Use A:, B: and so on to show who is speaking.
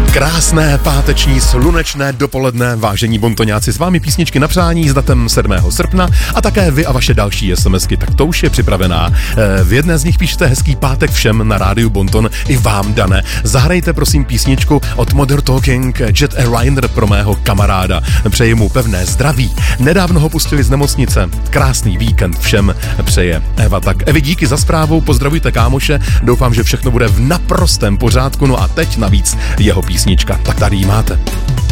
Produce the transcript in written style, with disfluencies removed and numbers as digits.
A: Krásné páteční slunečné dopoledne, vážení bontoňáci, s vámi písničky na přání s datem 7. srpna a také vy a vaše další SMSky, tak to už je připravená. V jedné z nich píšete hezký pátek všem na rádiu Bonton, i vám, Dane. Zahrajte prosím písničku od Modern Talking Jet a Rider pro mého kamaráda. Přeji mu pevné zdraví. Nedávno ho pustili z nemocnice. Krásný víkend všem přeje Eva. Tak Evi, díky za zprávu, pozdravujte kámoše, doufám, že všechno bude v naprostém pořádku, no a teď navíc jeho písnička. Tak tady ji máte.